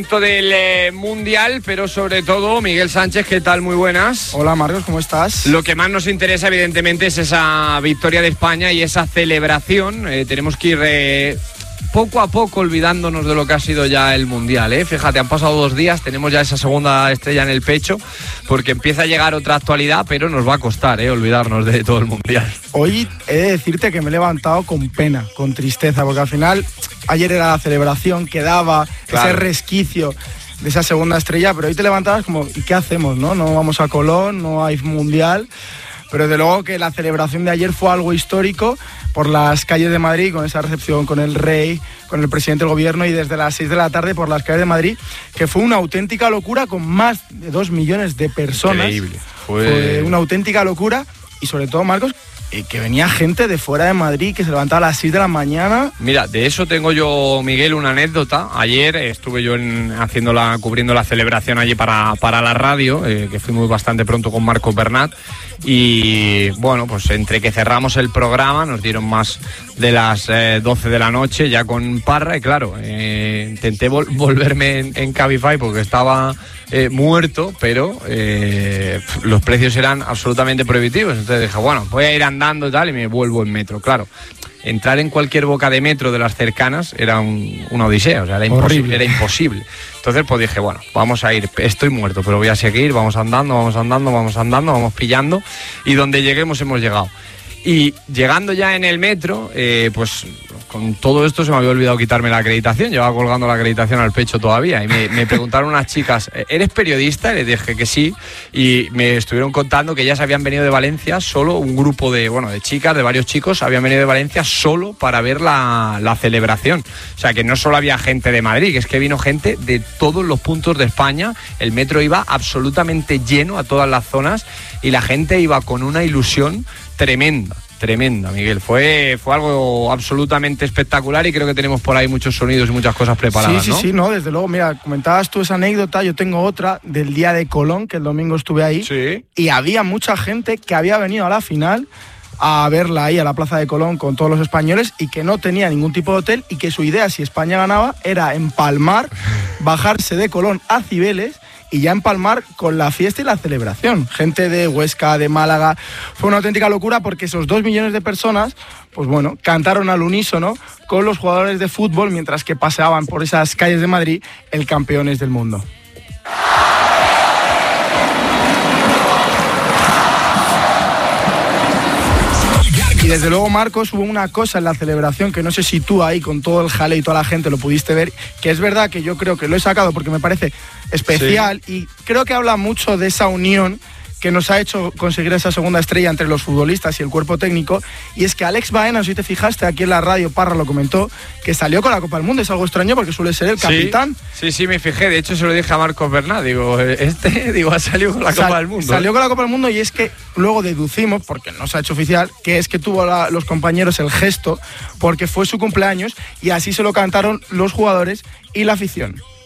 Del Mundial, pero sobre todo Miguel Sánchez, ¿qué tal? Muy buenas. Hola Marcos, ¿cómo estás? Lo que más nos interesa evidentemente es esa victoria de España y esa celebración. Tenemos que ir poco a poco olvidándonos de lo que ha sido ya el Mundial, ¿eh? Fíjate, han pasado 2 días, tenemos ya esa segunda estrella en el pecho, porque empieza a llegar otra actualidad, pero nos va a costar olvidarnos de todo el Mundial. Hoy he de decirte que me he levantado con pena, con tristeza, porque al final ayer era la celebración, quedaba ese resquicio de esa segunda estrella, pero hoy te levantabas como, ¿y qué hacemos? No vamos a Colón, no hay Mundial. Pero desde luego que la celebración de ayer fue algo histórico por las calles de Madrid, con esa recepción con el rey, con el presidente del gobierno, y desde las 6 de la tarde por las calles de Madrid, que fue una auténtica locura con más de 2 millones de personas. Increíble. Fue una auténtica locura y sobre todo, Marcos, que venía gente de fuera de Madrid que se levantaba a las 6 de la mañana. Mira, de eso tengo yo, Miguel, una anécdota. Ayer estuve yo cubriendo la celebración allí para la radio, que fuimos bastante pronto con Marcos Bernat. Y bueno, pues entre que cerramos el programa nos dieron más de las 12 de la noche ya con Parra, y claro, intenté volverme en Cabify porque estaba muerto, pero los precios eran absolutamente prohibitivos. Entonces dije, bueno, voy a ir andando y tal, y me vuelvo en metro. Claro, entrar en cualquier boca de metro de las cercanas era una odisea, o sea, era imposible. Entonces pues dije, bueno, vamos a ir, estoy muerto, pero voy a seguir, vamos andando, vamos pillando, y donde lleguemos hemos llegado. Y llegando ya en el metro, pues con todo esto se me había olvidado quitarme la acreditación, llevaba colgando la acreditación al pecho todavía, y me preguntaron unas chicas, ¿eres periodista? Y les dije que sí, y me estuvieron contando que ellas habían venido de Valencia, solo un grupo de chicas, de varios chicos, habían venido de Valencia solo para ver la celebración. O sea, que no solo había gente de Madrid, que es que vino gente de todos los puntos de España. El metro iba absolutamente lleno a todas las zonas y la gente iba con una ilusión tremenda, Miguel. Fue algo absolutamente espectacular, y creo que tenemos por ahí muchos sonidos y muchas cosas preparadas, ¿no? Sí, desde luego. Mira, comentabas tú esa anécdota, yo tengo otra del día de Colón, que el domingo estuve ahí, sí. Y había mucha gente que había venido a la final a verla ahí a la Plaza de Colón con todos los españoles, y que no tenía ningún tipo de hotel, y que su idea, si España ganaba, era empalmar, bajarse de Colón a Cibeles y ya empalmar con la fiesta y la celebración. Gente de Huesca, de Málaga. Fue una auténtica locura, porque esos 2 millones de personas, pues bueno, cantaron al unísono con los jugadores de fútbol mientras que paseaban por esas calles de Madrid el campeones del mundo. Y desde luego, Marcos, hubo una cosa en la celebración que no sé si tú ahí con todo el jaleo y toda la gente lo pudiste ver, que es verdad que yo creo que lo he sacado porque me parece especial, sí. Y creo que habla mucho de esa unión que nos ha hecho conseguir esa segunda estrella entre los futbolistas y el cuerpo técnico, y es que Alex Baena, si te fijaste aquí en la radio, Parra lo comentó, que salió con la Copa del Mundo. Es algo extraño porque suele ser el capitán. Sí, me fijé, de hecho se lo dije a Marcos Bernat, ha salido con la Copa del Mundo. Salió con la Copa del Mundo, y es que luego deducimos, porque no se ha hecho oficial, que es que tuvo los compañeros el gesto, porque fue su cumpleaños, y así se lo cantaron los jugadores y la afición.